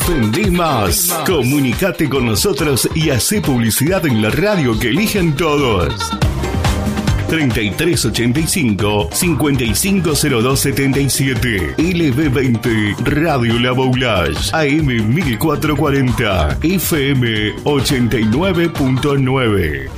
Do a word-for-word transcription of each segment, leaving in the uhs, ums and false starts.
Vendé más. Comunicate con nosotros y hacé publicidad en la radio que eligen todos. treinta y tres ochenta y cinco, cincuenta y cinco cero dos setenta y siete. L B veinte Radio La Boulage. A M mil cuatrocientos cuarenta. F M ochenta y nueve punto nueve.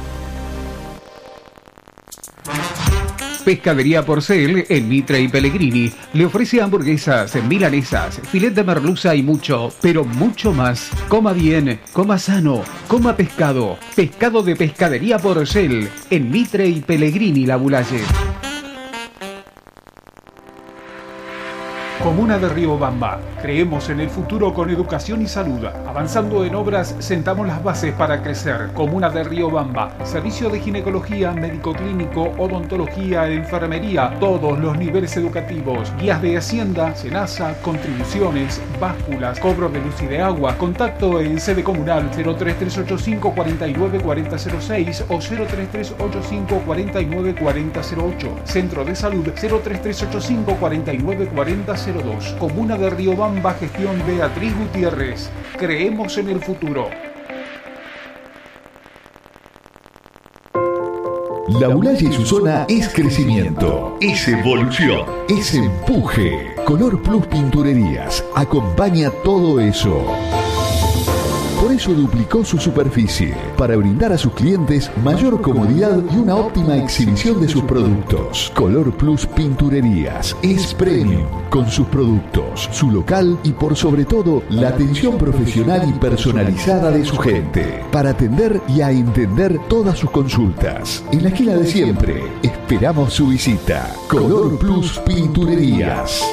Pescadería Porcel en Mitre y Pellegrini le ofrece hamburguesas, milanesas, filet de merluza y mucho, pero mucho más. Coma bien, coma sano, coma pescado. Pescado de Pescadería Porcel en Mitre y Pellegrini La Boulaye. Comuna de Riobamba. Creemos en el futuro con educación y salud. Avanzando en obras, sentamos las bases para crecer. Comuna de Riobamba. Servicio de ginecología, médico clínico, odontología, enfermería, todos los niveles educativos. Guías de Hacienda, Senasa, contribuciones, básculas, cobro de luz y de agua. Contacto en sede comunal cero tres tres ocho cinco cuatro nueve cuatro cero cero seis o cero tres tres ocho cinco cuatro nueve cuatro cero ocho. Centro de Salud cero tres tres ocho cinco cuatro nueve cuatro cero dos. Comuna de Riobamba, gestión Beatriz Gutiérrez. Creemos en el futuro. La Boulaye y su zona es crecimiento, es evolución, es empuje. Color Plus Pinturerías acompaña todo eso. Por eso duplicó su superficie, para brindar a sus clientes mayor comodidad y una óptima exhibición de sus productos. Color Plus Pinturerías es premium, con sus productos, su local y por sobre todo la atención profesional y personalizada de su gente, para atender y a entender todas sus consultas. En la esquina de siempre, esperamos su visita. Color Plus Pinturerías.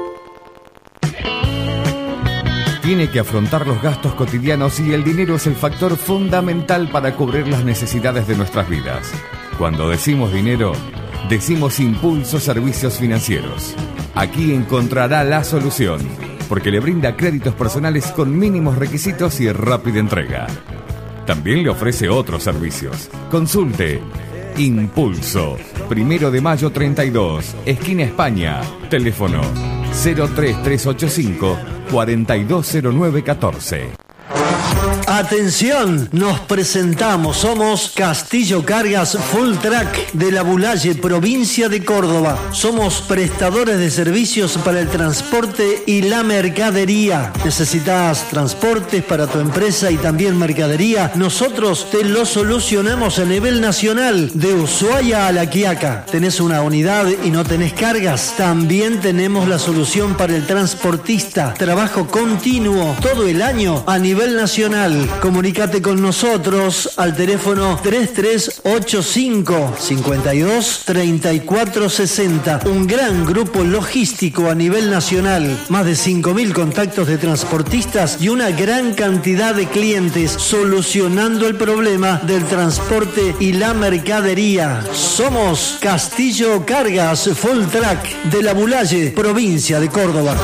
Tiene que afrontar los gastos cotidianos y el dinero es el factor fundamental para cubrir las necesidades de nuestras vidas. Cuando decimos dinero, decimos Impulso Servicios Financieros. Aquí encontrará la solución, porque le brinda créditos personales con mínimos requisitos y rápida entrega. También le ofrece otros servicios. Consulte Impulso, Primero de Mayo treinta y dos, esquina España. Teléfono cero tres tres ocho cinco cuatro dos cero nueve uno cuatro. Atención, nos presentamos, somos Castillo Cargas Full Track de La Boulaye, provincia de Córdoba. Somos prestadores de servicios para el transporte y la mercadería. ¿Necesitas transportes para tu empresa y también mercadería? Nosotros te lo solucionamos a nivel nacional, de Ushuaia a La Quiaca. ¿Tenés una unidad y no tenés cargas? También tenemos la solución para el transportista. Trabajo continuo todo el año a nivel nacional. Comunícate con nosotros al teléfono tres tres ocho cinco cinco dos tres cuatro seis cero. Un gran grupo logístico a nivel nacional. Más de cinco mil contactos de transportistas y una gran cantidad de clientes solucionando el problema del transporte y la mercadería. Somos Castillo Cargas Full Track de La Boulaye, provincia de Córdoba.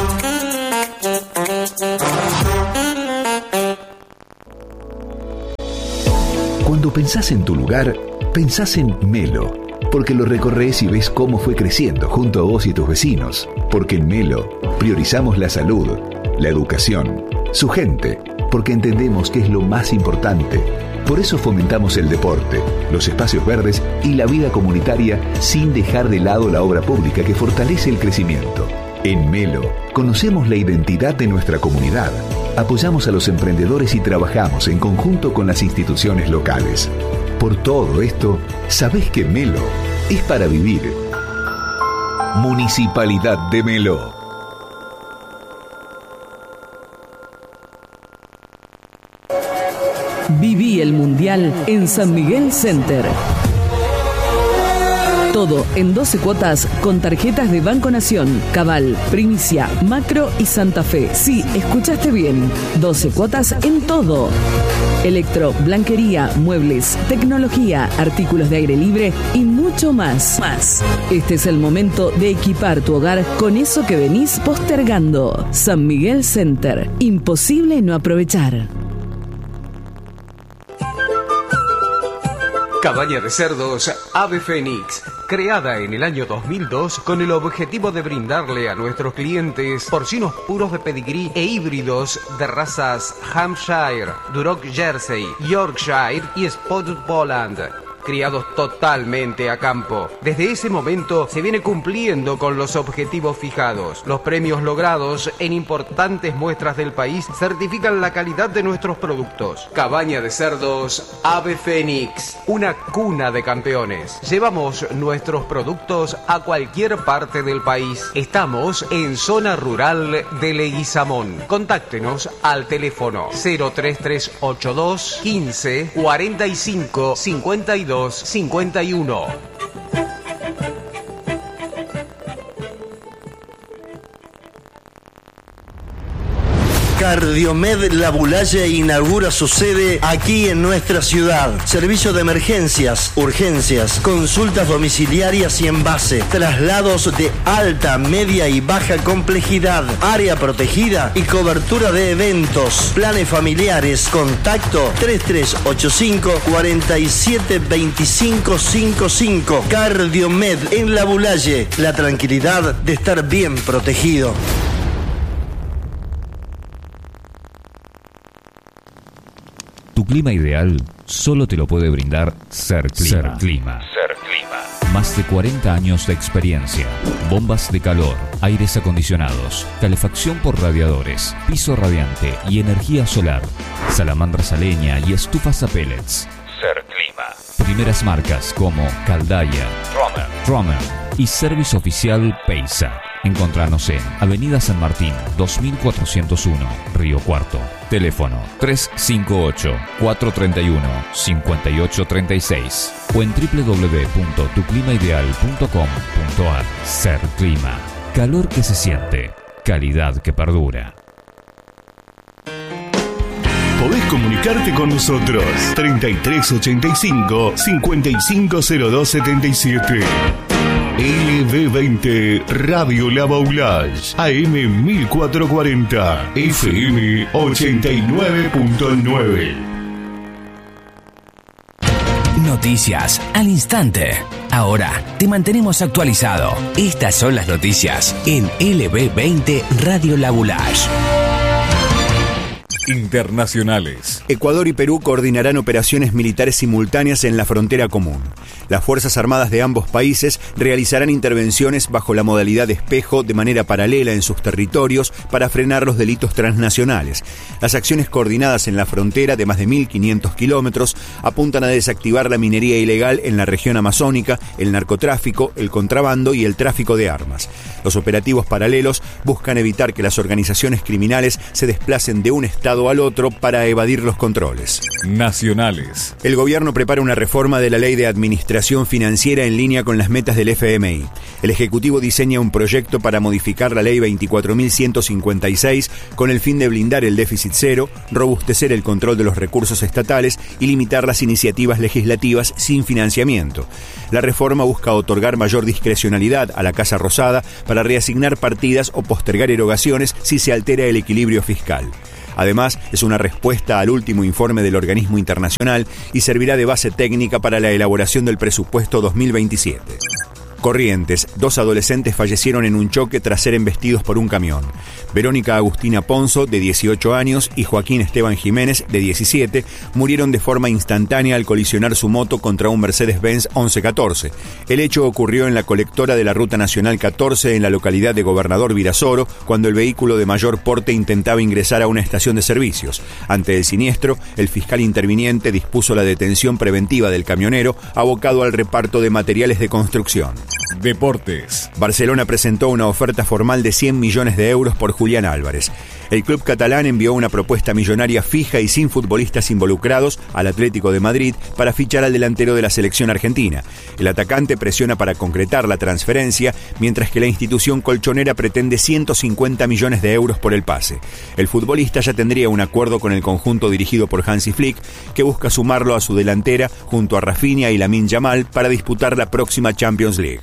Cuando pensás en tu lugar, pensás en Melo, porque lo recorres y ves cómo fue creciendo junto a vos y tus vecinos. Porque en Melo priorizamos la salud, la educación, su gente, porque entendemos que es lo más importante. Por eso fomentamos el deporte, los espacios verdes y la vida comunitaria sin dejar de lado la obra pública que fortalece el crecimiento. En Melo conocemos la identidad de nuestra comunidad, apoyamos a los emprendedores y trabajamos en conjunto con las instituciones locales. Por todo esto, sabés que Melo es para vivir. Municipalidad de Melo. Viví el Mundial en San Miguel Center. Todo en doce cuotas con tarjetas de Banco Nación, Cabal, Primicia, Macro y Santa Fe. Sí, escuchaste bien. doce cuotas en todo. Electro, blanquería, muebles, tecnología, artículos de aire libre y mucho más. Más. Este es el momento de equipar tu hogar con eso que venís postergando. San Miguel Center. Imposible no aprovechar. Cabaña de cerdos Ave Fénix. creada en el año dos mil dos con el objetivo de brindarle a nuestros clientes porcinos puros de pedigrí e híbridos de razas Hampshire, Duroc Jersey, Yorkshire y Spotted Poland, criados totalmente a campo. Desde ese momento se viene cumpliendo con los objetivos fijados. Los premios logrados en importantes muestras del país certifican la calidad de nuestros productos. Cabaña de cerdos Ave Fénix, una cuna de campeones. Llevamos nuestros productos a cualquier parte del país. Estamos en zona rural de Leguizamón. Contáctenos al teléfono cero tres tres ocho dos quince cuarenta y cinco cincuenta y dos cincuenta y uno. Cardiomed Labulaye inaugura su sede aquí en nuestra ciudad. Servicio de emergencias, urgencias, consultas domiciliarias y envase, traslados de alta, media y baja complejidad, área protegida y cobertura de eventos, planes familiares. Contacto tres tres ocho cinco cuatro siete dos cinco cinco cinco. Cardiomed en Labulaye, la tranquilidad de estar bien protegido. Tu clima ideal solo te lo puede brindar Ser Clima. Ser Clima. Ser Clima. Más de cuarenta años de experiencia. Bombas de calor, aires acondicionados, calefacción por radiadores, piso radiante y energía solar. Salamandras a leña y estufas a pellets. Ser Clima. Primeras marcas como Caldaya, Romer, Romer y Service Oficial Peisa. Encontranos en Avenida San Martín, dos mil cuatrocientos uno, Río Cuarto. Teléfono tres cinco ocho cuatro tres uno cinco ocho tres seis o en doble u doble u doble u punto tu clima ideal punto com punto a r. Ser Clima. Calor que se siente. Calidad que perdura. Podés comunicarte con nosotros. treinta y tres ochenta y cinco cincuenta y cinco cero dos setenta y siete. L B veinte Radio La Baulage, A M mil cuatrocientos cuarenta, F M ochenta y nueve punto nueve. Noticias al instante. Ahora te mantenemos actualizado. Estas son las noticias en L B veinte Radio La Baulage. Internacionales. Ecuador y Perú coordinarán operaciones militares simultáneas en la frontera común. Las Fuerzas Armadas de ambos países realizarán intervenciones bajo la modalidad de espejo de manera paralela en sus territorios para frenar los delitos transnacionales. Las acciones coordinadas en la frontera de más de mil quinientos kilómetros apuntan a desactivar la minería ilegal en la región amazónica, el narcotráfico, el contrabando y el tráfico de armas. Los operativos paralelos buscan evitar que las organizaciones criminales se desplacen de un estado al otro para evadir los controles. Nacionales. El gobierno prepara una reforma de la ley de administración financiera en línea con las metas del F M I. El Ejecutivo diseña un proyecto para modificar la ley veinticuatro mil ciento cincuenta y seis con el fin de blindar el déficit cero, robustecer el control de los recursos estatales y limitar las iniciativas legislativas sin financiamiento. La reforma busca otorgar mayor discrecionalidad a la Casa Rosada para reasignar partidas o postergar erogaciones si se altera el equilibrio fiscal. Además, es una respuesta al último informe del organismo internacional y servirá de base técnica para la elaboración del presupuesto dos mil veintisiete. Corrientes, dos adolescentes fallecieron en un choque tras ser embestidos por un camión. Verónica Agustina Ponzo, de dieciocho años, y Joaquín Esteban Jiménez, de diecisiete, murieron de forma instantánea al colisionar su moto contra un Mercedes-Benz once catorce. El hecho ocurrió en la colectora de la Ruta Nacional catorce en la localidad de Gobernador Virasoro, cuando el vehículo de mayor porte intentaba ingresar a una estación de servicios. Ante el siniestro, el fiscal interviniente dispuso la detención preventiva del camionero, abocado al reparto de materiales de construcción. Deportes. Barcelona presentó una oferta formal de cien millones de euros por Julián Álvarez. El club catalán envió una propuesta millonaria fija y sin futbolistas involucrados al Atlético de Madrid para fichar al delantero de la selección argentina. El atacante presiona para concretar la transferencia, mientras que la institución colchonera pretende ciento cincuenta millones de euros por el pase. El futbolista ya tendría un acuerdo con el conjunto dirigido por Hansi Flick, que busca sumarlo a su delantera junto a Rafinha y Lamine Yamal para disputar la próxima Champions League.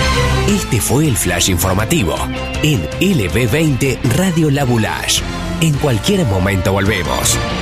Este fue el flash informativo en L B veinte Radio La Baulage. En cualquier momento volvemos.